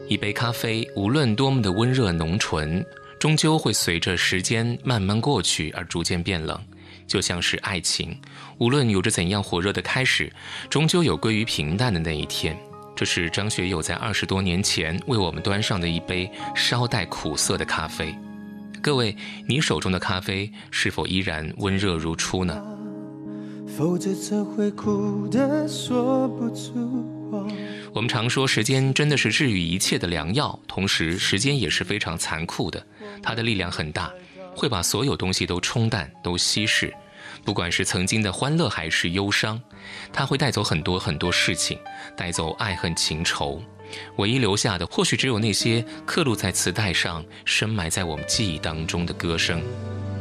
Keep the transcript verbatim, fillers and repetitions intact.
一杯咖啡无论多么的温热浓醇，终究会随着时间慢慢过去而逐渐变冷，就像是爱情，无论有着怎样火热的开始，终究有归于平淡的那一天。这是张学友在二十多年前为我们端上的一杯稍带苦涩的咖啡。各位，你手中的咖啡是否依然温热如初呢？ 否则怎会苦得说不出话。 我们常说时间真的是治愈一切的良药，同时时间也是非常残酷的，它的力量很大，会把所有东西都冲淡都稀释，不管是曾经的欢乐还是忧伤，它会带走很多很多事情，带走爱恨情仇，唯一留下的或许只有那些刻录在磁带上深埋在我们记忆当中的歌声。